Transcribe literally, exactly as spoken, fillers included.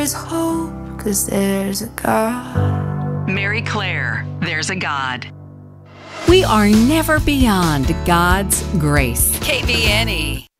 There's hope, cause there's a God. Mary Claire, There's a God. We are never beyond God's grace. K B N E.